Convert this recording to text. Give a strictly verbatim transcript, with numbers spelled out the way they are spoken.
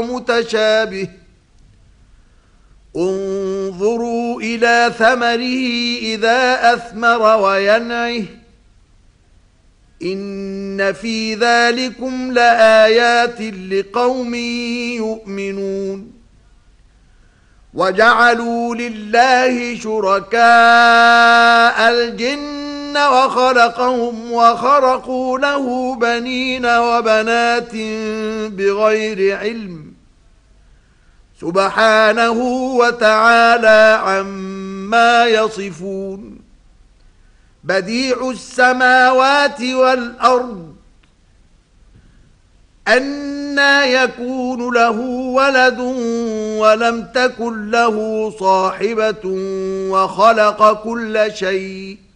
متشابه انظروا إلى ثمره إذا أثمر وينعه إن في ذلكم لآيات لقوم يؤمنون وجعلوا لله شركاء الجن وخلقهم وخرقوا له بنين وبنات بغير علم سبحانه وتعالى عما يصفون بديع السماوات والأرض أنى يكون له ولد ولم تكن له صاحبة وخلق كل شيء